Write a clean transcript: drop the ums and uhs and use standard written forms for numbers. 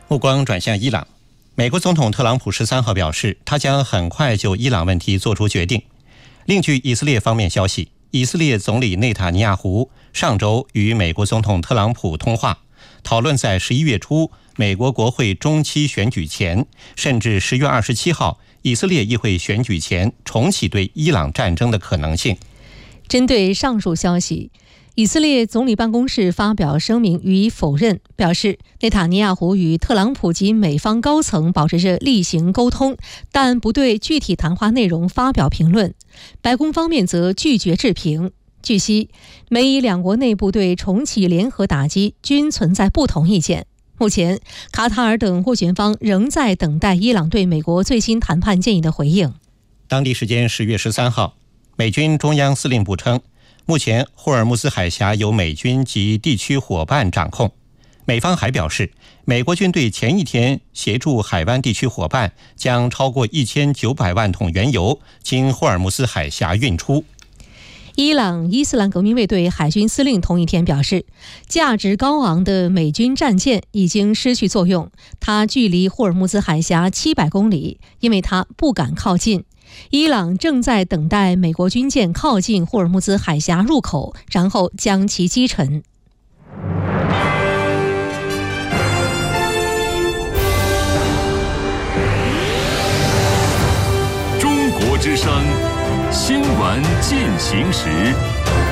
目光转向伊朗，美国总统特朗普13号表示，他将很快就伊朗问题做出决定。另据以色列方面消息，以色列总理内塔尼亚胡上周与美国总统特朗普通话，讨论在11月初美国国会中期选举前，甚至10月27号以色列议会选举前重启对伊朗战争的可能性。 针对上述消息，以色列总理办公室发表声明予以否认，表示内塔尼亚胡与特朗普及美方高层保持着例行沟通，但不对具体谈话内容发表评论。白宫方面则拒绝置评。据悉，美以两国内部对重启联合打击均存在不同意见。目前，卡塔尔等斡旋方仍在等待伊朗对美国最新谈判建议的回应。 当地时间10月13号，美军中央司令部称，目前霍尔木兹海峡由美军及地区伙伴掌控。美方还表示，美国军队前一天协助海湾地区伙伴将超过1900万桶原油经霍尔木兹海峡运出。 伊朗伊斯兰革命卫队海军司令同一天表示，价值高昂的美军战舰已经失去作用，它距离霍尔木兹海峡700公里，因为它不敢靠近。伊朗正在等待美国军舰靠近霍尔木兹海峡入口，然后将其击沉。 中国之声，新闻进行时。